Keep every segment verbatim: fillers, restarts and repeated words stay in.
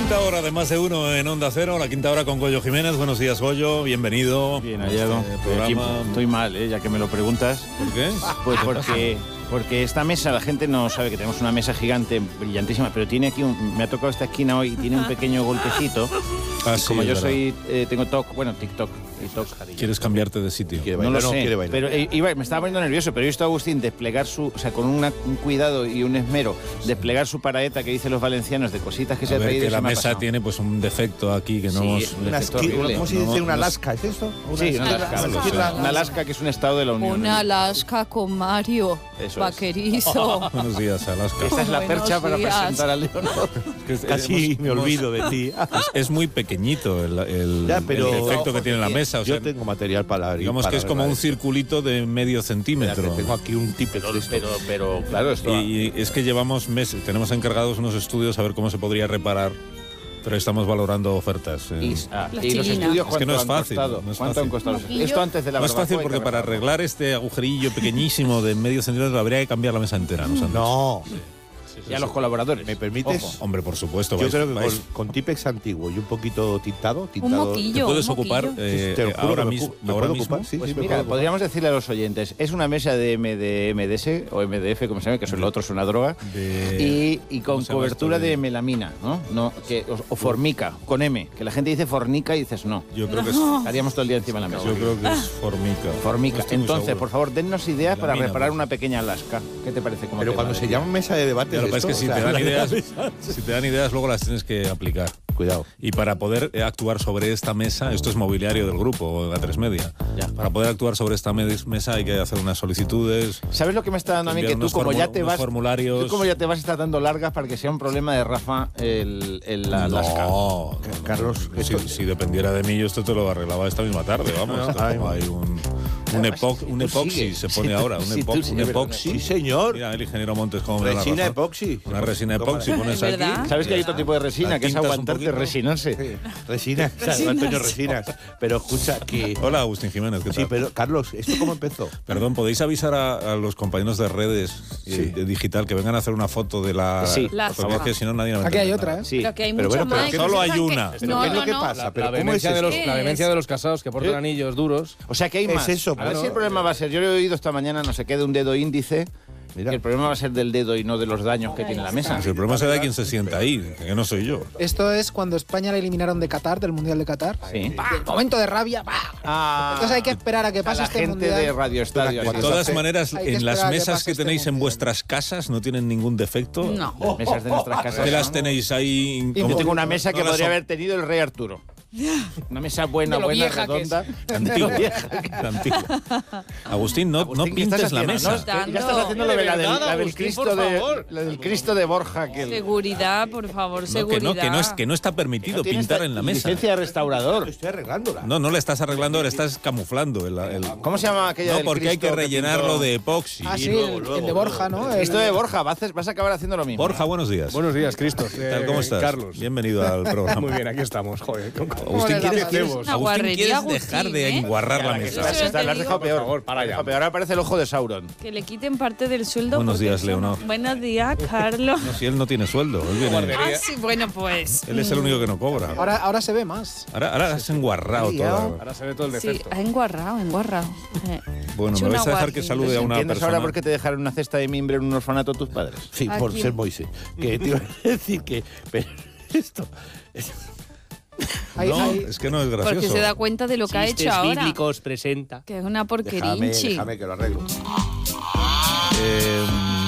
Quinta hora de Más de Uno en Onda Cero, la quinta hora con Goyo Jiménez. Buenos días, Goyo, bienvenido. Bien hallado. Este programa... Estoy mal, ¿eh? Ya que me lo preguntas. ¿Por qué? Pues porque, porque esta mesa, la gente no sabe que tenemos una mesa gigante, brillantísima, pero tiene aquí un... Me ha tocado esta esquina hoy y tiene un pequeño golpecito. Ah, y sí, como yo verdad. soy... Eh, tengo TOC, bueno, TikTok. TikTok. ¿Quieres cambiarte de sitio? Quiere No bailar, lo no sé, quiere bailar. pero eh, iba, me estaba poniendo nervioso, pero he visto a Agustín desplegar su, o sea, con una, un cuidado y un esmero, desplegar su paraeta que dicen los valencianos de cositas que se A ha ver, traído. que y se la me ha mesa pasado. tiene pues un defecto aquí que no Sí, hemos... un Una efecto esqui- horrible. ¿Cómo se No, dice? ¿Una no- lasca? ¿Es esto? Sí, una esquirla- lasca. una esquirla- Una lasca que es un estado de la Unión. Una Alaska con Mario, Eso es. vaquerizo. Buenos días, Alaska. Esta es la Buenos percha para días. presentar a Leonor. Que es- Casi hemos- me hemos- olvido de ti. Es, es muy pequeñito el, el, Ya, pero- el defecto que tiene la mesa. O sea, Yo tengo material para... digamos para que es como un arreglar circulito de medio esto. centímetro. Mira, que tengo aquí un tipex de esto. Pero, pero, claro, esto... Y, y es que llevamos meses, tenemos encargados unos estudios a ver cómo se podría reparar, pero estamos valorando ofertas. eh. Y, ah, La y los chilina. estudios, Es que no ¿cuánto es han fácil, costado? no es ¿Cuánto fácil. han costado? Moquillo. Esto antes de la No es fácil barbacoa hay porque que para repararlo. arreglar este agujerillo pequeñísimo de medio centímetro habría que cambiar la mesa entera. ¿No? Santos? No, Y a los colaboradores. ¿me permites? Ojo. Hombre, por supuesto. Yo vais- creo que vais- con, con tipex antiguo y un poquito tintado... Un tintado moquillo. te puedes un ocupar moquillo. eh, Te lo juro ahora que me mismo. ocu- ¿me Ahora puedo mismo. ocupar? Sí, Pues sí, me mira, puedo ocupar. podríamos decirle a los oyentes, es una mesa de M D M D S o M D F, como se llama, que eso es lo otro, es una droga, De- y, y ¿cómo con se llama cobertura esto de- de melamina, ¿no? no que, o, o formica, con M, que la gente dice fornica y dices no. Yo creo que es, Estaríamos todo el día encima de la mesa. yo creo que es formica. Formica. No estoy muy Entonces, seguro. por favor, dennos ideas para Melamina, reparar pues. una pequeña Alaska. ¿Qué te parece? Como Pero tema cuando de se día? llama mesa de debate Ya, lo que pasa es que si te dan ideas, si te dan ideas, luego las tienes que aplicar. Cuidado. Y para poder eh, actuar sobre esta mesa, esto es mobiliario del grupo, A tres Media. Ya. Para poder actuar sobre esta mes- mesa hay que hacer unas solicitudes. ¿Sabes lo que me está dando a mí? enviar Que tú unos como ya formu- te unos vas... formularios. Tú como ya te vas está dando largas para que sea un problema de Rafa el, el la Alaska. No, Carlos, si, esto- si dependiera de mí, yo esto te lo arreglaba esta misma tarde, vamos. Esto Ay, como hay un, un, epo- un tú epoxi, sigue. se pone ahora, un, Sí, epo- tú sí, un es verdad. epoxi. Sí, señor. Mira, el ingeniero Montes, cómo me da la Resina razón. epoxi. Una resina Toma. epoxi, pones ¿Es aquí. verdad? ¿Sabes que hay otro tipo de resina La que es tintas un aguantarte poquito. resinarse? Resina, Antonio Resinas. Pero escucha que... Hola, Agustín Jiménez, ¿qué tal? Sí, pero Carlos, ¿esto cómo empezó? Perdón, ¿podéis avisar a, a los compañeros de redes eh, Sí. de digital que vengan a hacer una foto de la Sí. La fotografía, que si no nadie me Aquí hay entiende otra, nada. ¿eh? Sí. Pero que hay Pero mucho bueno, pero más. que solo hay piensan que- una. ¿Pero No, qué es no, lo que no. pasa? La, ¿Pero la cómo es vehemencia de esto? los, la vehemencia de los casados que portan ¿Eh? anillos duros. O sea que hay Es más. eso, a ver claro. si el problema va a ser, yo lo he oído esta mañana, no sé qué, de un dedo índice, Mira. que el problema va a ser del dedo y no de los daños que tiene la mesa. Pues el problema será de quién se sienta ahí, que no soy yo. Esto es cuando España la eliminaron de Qatar, del Mundial de Qatar. Sí. El momento de rabia. ¡bah! Ah, Entonces hay que esperar a que pase a la este gente Mundial. de Radio Estadio. De así. todas maneras, Hay que en las esperar a que mesas pase que este tenéis en mundial. vuestras casas no tienen ningún defecto. No. Las mesas de nuestras casas. ¿Qué las son- tenéis ahí? Y Yo como- tengo una mesa que no las podría son- haber tenido el rey Arturo. Una mesa buena, De lo buena, vieja que es. redonda. Antigua. Vieja. Antigua. Agustín, no, no Agustín, ¿qué estás pintes la haciendo? mesa. No, es que ya estás haciendo lo de la del, la del Agustín, Cristo por de, favor. la del Cristo de Borja. Que el- Seguridad, por favor, No, que seguridad. no, que no, es, que no está permitido tiene pintar esta en la mesa. licencia de restaurador. Estoy arreglándola. No, no le estás arreglando, le estás camuflando. El, el- ¿Cómo se llama aquella no, del porque hay que Cristo rellenarlo pintó? de epoxi. Ah, sí, luego, el, luego, el de Borja, ¿no? El- Cristo de Borja, vas a, vas a acabar haciendo lo mismo. Borja, buenos días. Buenos días, Cristo. ¿Qué tal? ¿Cómo estás? Carlos. Bienvenido al programa. Muy bien, aquí estamos. Joder. con- con- Agustín, le ¿quieres, damos? quieres- Una Agustín, guarrería, ¿quieres Agustín, dejar de ¿eh? enguarrar la Que mesa? estás- Eso estás- te la has dejado digo. peor. Por favor, para ya. Peor, ahora parece el ojo de Sauron. Que le quiten parte del sueldo. Buenos porque días, eso- Leonor. Buenos días, Carlos. No, si él no tiene sueldo. Él, viene- Guardería. Ah, sí, bueno, pues. él es el único que no cobra. Ahora, ahora se ve más. Ahora, ahora has enguarrado todo. Ahora se ve todo el Sí, defecto. ha enguarrado, enguarrado. Eh. Bueno, Hecho me una vais a dejar que guarrería. salude a una ¿Entiendes persona. ahora por qué te dejaron una cesta de mimbre en un orfanato tus padres? Sí, por Aquí. ser Moisés. Que te iba a decir que... Pero esto... es- Hay- No, hay- es que no es gracioso. Porque se da cuenta de lo que ha hecho ahora. bíblicos presenta. Que es una Déjame, porquerinchi. déjame que lo arreglo. Eh,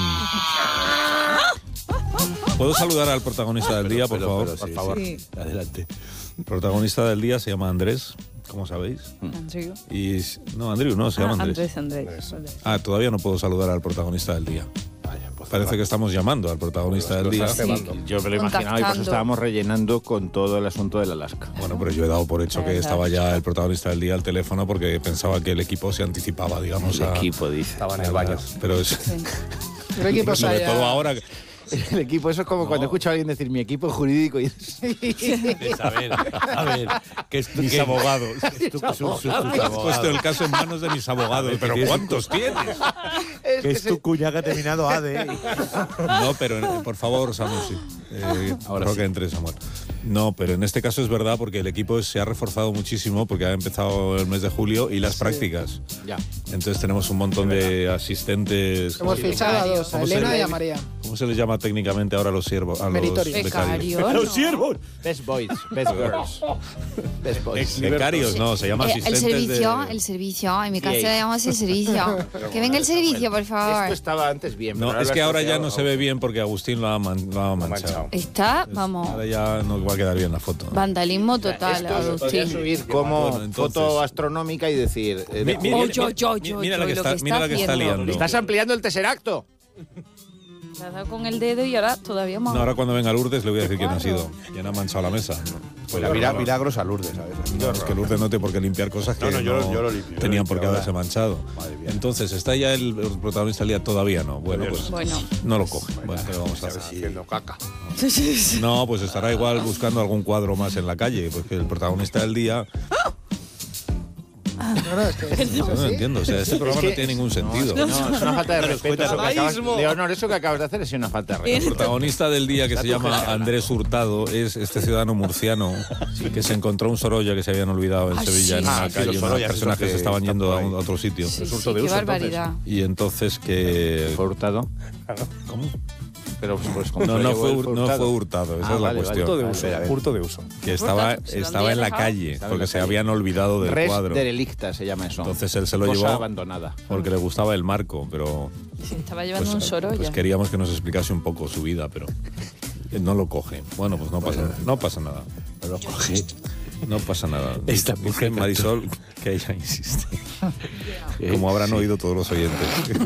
¿Puedo saludar al protagonista del día, por Pero, favor? pero por sí, favor. Sí. Adelante. El protagonista del día se llama Andrés, como sabéis. Andrew. Y no, Andrew, no, se llama Ah, Andrés. Andrés, Andrés. Ah, todavía no puedo saludar al protagonista del día. Vaya, pues Parece que estamos llamando al protagonista del día. Sí. Yo me lo imaginaba y por Contactando. eso estábamos rellenando con todo el asunto del Alaska. Bueno, pero yo he dado por hecho que estaba ya el protagonista del día al teléfono porque pensaba que el equipo se anticipaba, digamos, El a... equipo dice. Estaba en el baño. Pero es... ¿Qué equipo sobre hay? todo ahora... El equipo, eso es como No. cuando escucho a alguien decir mi equipo jurídico y Es, a ver, a ver, que es tu, Mis que- abogados. que es tu- sus- sus- sus Has puesto abogados. el caso en manos de mis abogados. ¿Pero que es- cuántos tienes? es Que es tu cuña que ha terminado A D. No, pero eh, por favor, Samuel, sí. Eh, Ahora creo sí. que entre, Samuel. No, pero en este caso es verdad porque el equipo se ha reforzado muchísimo porque ha empezado el mes de julio y las prácticas. Ya. Entonces tenemos un montón de asistentes. Hemos fichado a dos, a ¿Cómo se Elena le- y a María. ¿Cómo se les llama técnicamente ahora a los siervos? A los Meritorios. becarios. Becario. ¡Los ¿no? siervos! Best boys, best girls. Best boys. Becarios, no, se llama Eh, el asistentes servicio, de... el servicio. En mi casa Sí. le llamamos el servicio. Que venga el servicio, por favor. Esto estaba antes bien. No, pero es que lo has ahora ya troceado. no se ve bien porque Agustín lo ha, man- lo ha manchado. manchado. Está, Es- vamos, Ahora ya no va a quedar bien la foto. ¿no? vandalismo total, Esto se podría Agustín. subir como Bueno, entonces- foto astronómica y decir... eh, Mi- de- mira, Oh, mira, yo, yo, mira, yo, mira la yo, que lo está, que mira la está que está haciendo. liando. Estás ampliando el terceracto. Le has dado con el dedo y ahora todavía más. No, ahora cuando venga Lourdes le voy a decir quién ha sido. ¿Quién ha manchado la mesa? Pues mira, milagros a Lourdes, ¿sabes? No, es que Lourdes no tiene por qué limpiar cosas que No, no, yo lo- yo lo limpio, yo lo tenían por qué limpio haberse ahora. manchado. Madre mía. Entonces, ¿está ya el, el protagonista del día? Todavía no. Bueno, pues Bueno. no lo coge. Bueno, ¿qué le vamos a hacer? Haciendo caca. No, pues estará igual buscando algún cuadro más en la calle, porque el protagonista del día... No, no, es que es No, así. entiendo, o sea, este programa que- no tiene ningún sentido. No, es una falta de respeto. Eso que acabas, Dadaísmo. Leonor, eso que acabas de hacer es una falta de El respeto. protagonista del día, que se llama Andrés Hurtado, es este ciudadano murciano que se encontró un Sorolla que se habían olvidado en Ah, Sevilla sí, en una sí, sí, calle, los unas Sorollas, personas esos que se que estaban están yendo por a, ahí. un- a otro sitio. Sí, Resultó sí, de qué uso, barbaridad. Y entonces que... ¿Fue hurtado? ¿Cómo? Pero, pues, ¿cómo No, se no llevó fue, el hur- no hurtado? fue hurtado, esa Ah, es la vale, vale. cuestión. Hurto de A uso, ver, a ver. hurto de uso. Que estaba, ¿Se lo estaba había en la dejado? calle, Estaba en porque la se calle. habían olvidado del Res cuadro. derelicta se llama eso. Entonces él se lo Cosa llevó abandonada. porque le gustaba el marco, pero Se estaba llevando pues, un Sorolla. pues queríamos que nos explicase un poco su vida, pero no lo coge. Bueno, pues no pasa, no pasa nada. Pero coge. No pasa nada. Esta Dice mujer Marisol que ella insiste. Como habrán oído todos los oyentes.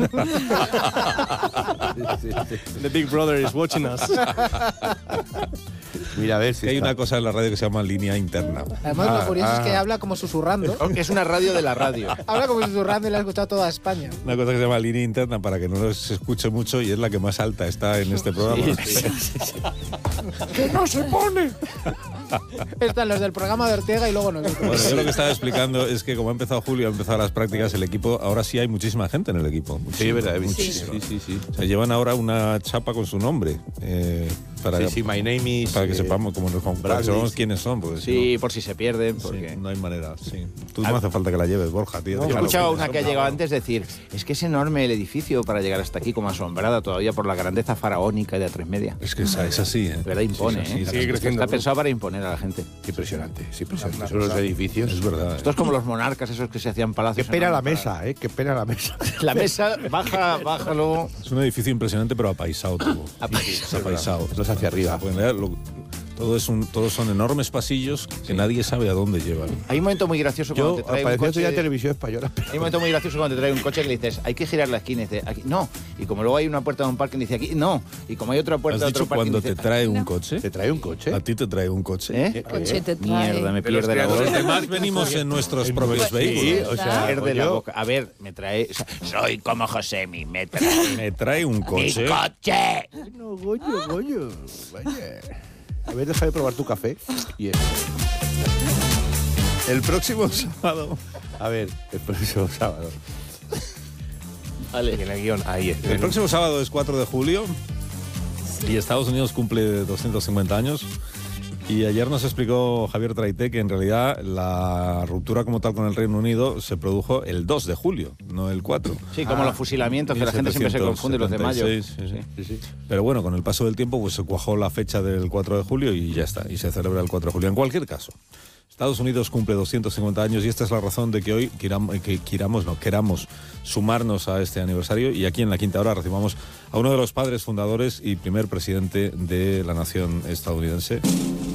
The Big Brother is watching us. Mira, a ver si Que hay está- una cosa en la radio que se llama línea interna. Además, Ah, lo curioso es que ah. habla como susurrando. Es una radio de la radio. Habla como susurrando y le ha escuchado toda España. Una cosa que se llama línea interna para que no se escuche mucho y es la que más alta está en este programa. ¡Que no se pone! Están los del programa de Ortega y luego nosotros. Bueno, yo lo que estaba explicando es que como ha empezado julio, ha empezado las prácticas, el equipo, ahora sí hay muchísima gente en el equipo. Sí, verdad, Muchísima. sí, sí, sí. O sea, llevan ahora una chapa con su nombre. eh, para, Sí, sí, my name is... para que eh, sepamos, como nos, para que Bradley. sepamos quiénes son. Porque si Sí, por si se pierden. no, Porque... sí, no hay manera. Sí. Tú no hace falta que la lleves, Borja, tío. Yo he déjalo. escuchado a una que ha llegado antes decir, es que es enorme el edificio para llegar hasta aquí, como asombrada todavía por la grandeza faraónica de A tres Media. Es que es, es así, ¿eh? De verdad impone, Sí, sí, ¿eh? sí, Sigue sí. creciendo. Está pensado para imponer a la gente. Impresionante, es impresionante. Son los edificios. Es verdad. ¿eh? Esto es como los monarcas esos que se hacían Qué palacios. pena la enormes mesa, ¿eh? Qué pena la mesa. para- La mesa, baja, bájalo. Es un edificio impresionante, pero apaisado todo. Apaisado. Apaisado. Los hacia arriba. Pueden leer, lo- todo es un, todos son enormes pasillos que nadie sabe a dónde llevan. Hay un momento muy gracioso cuando Yo te trae un apareció ya en coche... televisión española. Hay un momento muy gracioso cuando te trae un coche que le dices, hay que girar la esquina y dice, aquí, no. Y como luego hay una puerta de un parque y dice, aquí, no. Y como hay otra puerta ¿Has de otro dicho parque cuando dice, te trae un coche? ¿Te trae un coche? ¿A ti te trae un coche? ¿eh? Coche te trae. Mierda, me De los pierde la voz. Los demás venimos en nuestros propios vehículos. o sea, Pierde la yo- boca. A ver, me trae... o sea, soy como Josemi, me trae Me trae un mi coche. coche. No, goño, goño. Vaya. A ver, déjame probar tu café. Y el- El próximo sábado. A ver, el próximo sábado. Vale. En el guión, ahí es. El próximo sábado es cuatro de julio y Estados Unidos cumple doscientos cincuenta años. Y ayer nos explicó Javier Traité que en realidad la ruptura como tal con el Reino Unido se produjo el dos de julio, no el cuatro. Sí, como los fusilamientos, que la gente siempre se confunde los de mayo. mil setecientos setenta y seis, sí, sí. Pero bueno, con el paso del tiempo pues se cuajó la fecha del cuatro de julio y ya está, y se celebra el cuatro de julio. En cualquier caso, Estados Unidos cumple doscientos cincuenta años y esta es la razón de que hoy queramos, que queramos, no, queramos sumarnos a este aniversario y aquí en la Quinta Hora recibamos a uno de los padres fundadores y primer presidente de la nación estadounidense.